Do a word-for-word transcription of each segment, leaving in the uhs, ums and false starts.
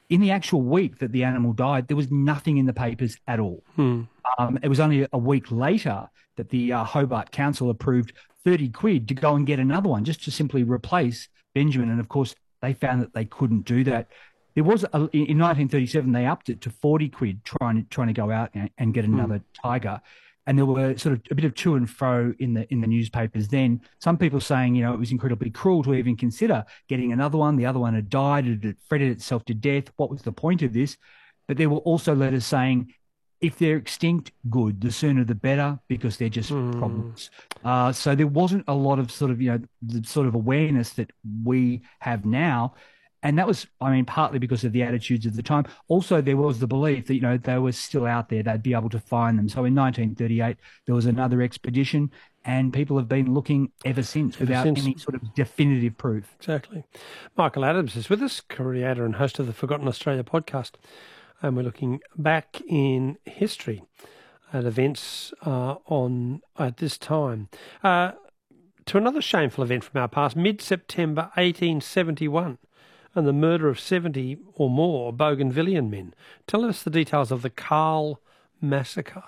in the actual week that the animal died, there was nothing in the papers at all. Hmm. Um, it was only a week later that the uh, Hobart Council approved thirty quid to go and get another one, just to simply replace Benjamin. And of course, they found that they couldn't do that. There was a, in nineteen thirty-seven, they upped it to forty quid, trying trying to go out and, and get another Hmm. tiger. And there were sort of a bit of to and fro in the in the newspapers then. Some people saying, you know, it was incredibly cruel to even consider getting another one. The other one had died, it had fretted itself to death. What was the point of this? But there were also letters saying, if they're extinct, good. The sooner the better, because they're just Hmm. problems. Uh, so there wasn't a lot of sort of, you know, the sort of awareness that we have now. And that was, I mean, partly because of the attitudes of the time. Also, there was the belief that, you know, they were still out there, they'd be able to find them. So in nineteen thirty-eight, there was another expedition, and people have been looking ever since Ever without since. any sort of definitive proof. Exactly. Michael Adams is with us, creator and host of the Forgotten Australia podcast. And we're looking back in history at events uh, on at this time. Uh, to another shameful event from our past, mid-September eighteen seventy-one, and the murder of seventy or more Bougainvillean men. Tell us the details of the Carl massacre.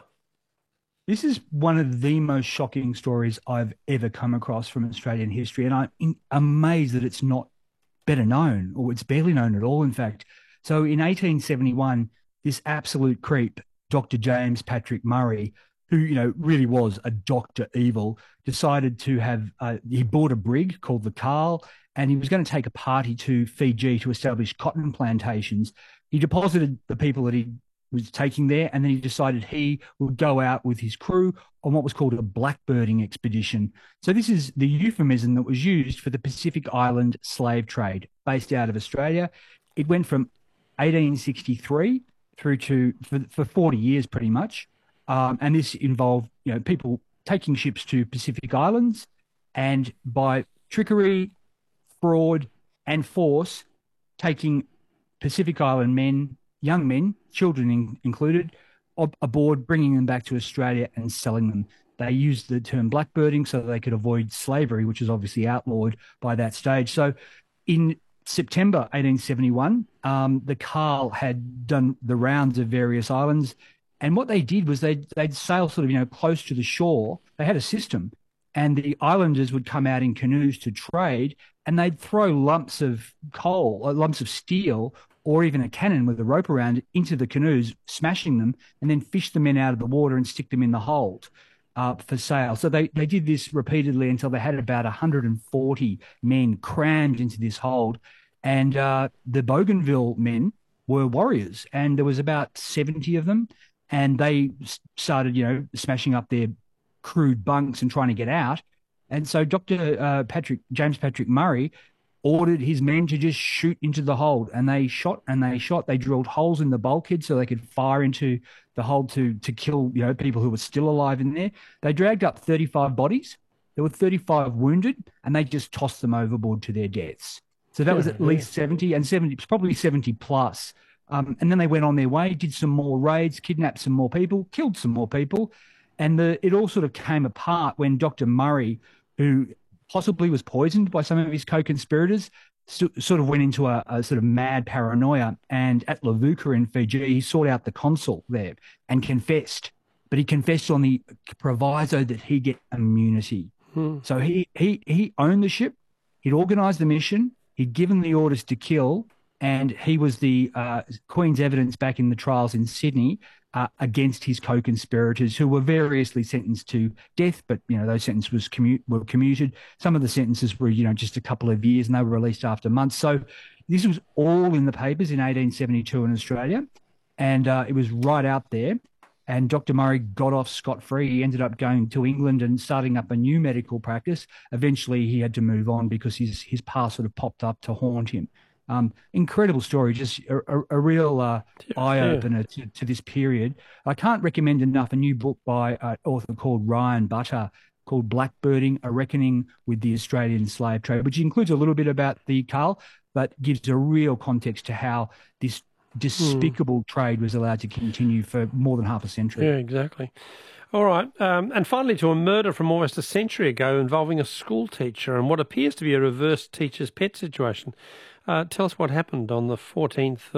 This is one of the most shocking stories I've ever come across from Australian history, and I'm in, amazed that it's not better known, or it's barely known at all, in fact. So in eighteen seventy-one, this absolute creep, Doctor James Patrick Murray, who, you know, really was a Doctor Evil, decided to have, uh, he bought a brig called the Carl, and he was going to take a party to Fiji to establish cotton plantations. He deposited the people that he was taking there, and then he decided he would go out with his crew on what was called a blackbirding expedition. So this is the euphemism that was used for the Pacific Island slave trade based out of Australia. It went from eighteen sixty-three through to for, for forty years pretty much. Um, and this involved, you know, people taking ships to Pacific Islands, and by trickery, fraud, and force, taking Pacific Island men, young men, children in, included, ob- aboard, bringing them back to Australia and selling them. They used the term blackbirding so that they could avoid slavery, which was obviously outlawed by that stage. So in September eighteen seventy-one, um, the Carl had done the rounds of various islands. And what they did was they'd, they'd sail sort of, you know, close to the shore. They had a system, and the islanders would come out in canoes to trade, and they'd throw lumps of coal, or lumps of steel, or even a cannon with a rope around it into the canoes, smashing them, and then fish the men out of the water and stick them in the hold uh, for sale. So they, they did this repeatedly until they had about one hundred forty men crammed into this hold. And uh, the Bougainville men were warriors, and there was about seventy of them, and they started, you know, smashing up their crude bunks and trying to get out. And so Doctor Uh, Patrick, James Patrick Murray, ordered his men to just shoot into the hold, and they shot and they shot. They drilled holes in the bulkhead so they could fire into the hold to to kill, you know, people who were still alive in there. They dragged up thirty-five bodies. There were thirty-five wounded, and they just tossed them overboard to their deaths. So that was Yeah, at yeah. least seventy, and seventy, probably seventy plus. Um, and then they went on their way, did some more raids, kidnapped some more people, killed some more people. And the, it all sort of came apart when Doctor Murray, who possibly was poisoned by some of his co-conspirators, st- sort of went into a, a sort of mad paranoia. And at Levuka in Fiji, he sought out the consul there and confessed. But he confessed on the proviso that he get immunity. Hmm. So he he he owned the ship. He'd organised the mission. He'd given the orders to kill, and he was the uh, Queen's evidence back in the trials in Sydney uh, against his co-conspirators, who were variously sentenced to death. But you know, those sentences was commute, were commuted. Some of the sentences were, you know, just a couple of years, and they were released after months. So this was all in the papers in eighteen seventy-two in Australia, and uh, it was right out there. And Doctor Murray got off scot-free. He ended up going to England and starting up a new medical practice. Eventually, he had to move on because his his past sort of popped up to haunt him. Um, incredible story, just a, a, a real uh, Yeah, yeah. eye-opener to, to this period. I can't recommend enough a new book by an author called Ryan Butter called Blackbirding, A Reckoning with the Australian Slave Trade, which includes a little bit about the Carl, but gives a real context to how this Hmm. despicable trade was allowed to continue for more than half a century. Yeah, exactly. All right. Um, and finally, to a murder from almost a century ago involving a school teacher and what appears to be a reverse teacher's pet situation. Uh, tell us what happened on the fourteenth